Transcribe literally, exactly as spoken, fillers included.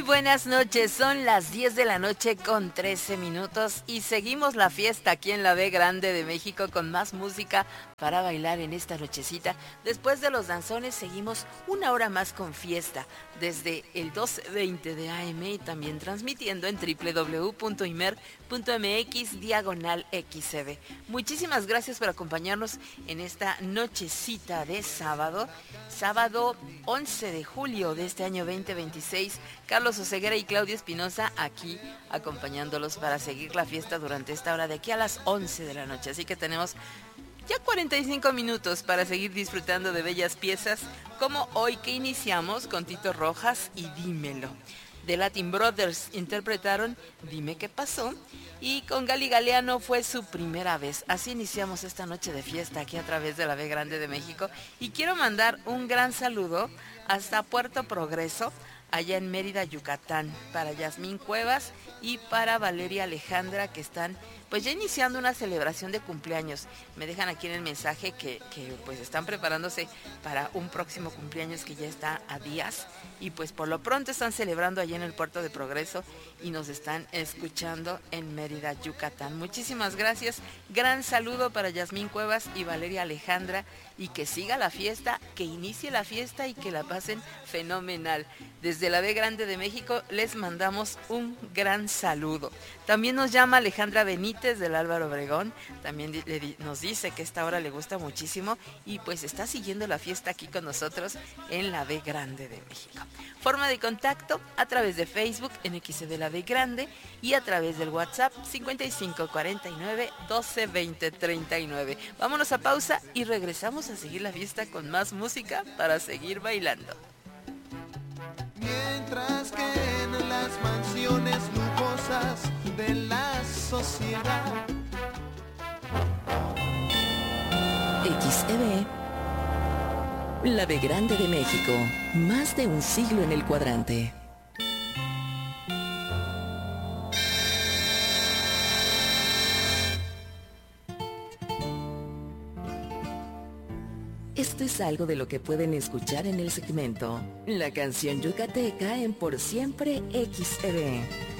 buenas noches, son las diez de la noche con trece minutos y seguimos la fiesta aquí en la B Grande de México con más música para bailar en esta nochecita. Después de los danzones seguimos una hora más con fiesta desde el doce veinte de A M y también transmitiendo en doble u doble u doble u punto imer punto eme equis diagonal equis ce be. Muchísimas gracias por acompañarnos en esta nochecita de sábado, sábado once de julio de este año veinte veintiséis. Carlos Oseguera y Claudia Espinosa aquí acompañándolos para seguir la fiesta durante esta hora de aquí a las once de la noche. Así que tenemos ya cuarenta y cinco minutos para seguir disfrutando de bellas piezas como hoy que iniciamos con Tito Rojas y Dímelo. The Latin Brothers interpretaron Dime qué pasó y con Gali Galeano fue su primera vez. Así iniciamos esta noche de fiesta aquí a través de la B Grande de México y quiero mandar un gran saludo hasta Puerto Progreso, allá en Mérida, Yucatán, para Yasmín Cuevas y para Valeria Alejandra, que están pues ya iniciando una celebración de cumpleaños. Me dejan aquí en el mensaje que, que pues están preparándose para un próximo cumpleaños que ya está a días y pues por lo pronto están celebrando allá en el Puerto de Progreso y nos están escuchando en Mérida, Yucatán. Muchísimas gracias, gran saludo para Yasmín Cuevas y Valeria Alejandra y que siga la fiesta, que inicie la fiesta y que la pasen fenomenal. Desde la B Grande de México les mandamos un gran saludo. También nos llama Alejandra Benítez del Álvaro Obregón, también le, nos dice que esta hora le gusta muchísimo y pues está siguiendo la fiesta aquí con nosotros en la B Grande de México. Forma de contacto a través de Facebook en equis ce be La B Grande y a través del WhatsApp cincuenta y cinco cuarenta y nueve doce veinte treinta y nueve. Vámonos a pausa y regresamos a seguir la fiesta con más música para seguir bailando. Mientras que en las mansiones lujosas de la sociedad equis ce be, la B Grande de México, más de un siglo en el cuadrante. Esto es algo de lo que pueden escuchar en el segmento La canción yucateca en Por Siempre equis ce be.